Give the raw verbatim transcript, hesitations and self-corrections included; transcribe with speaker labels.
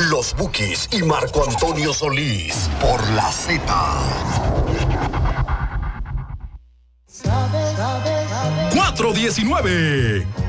Speaker 1: Los Bukis y Marco Antonio Solís por la Z.
Speaker 2: cuatro diecinueve.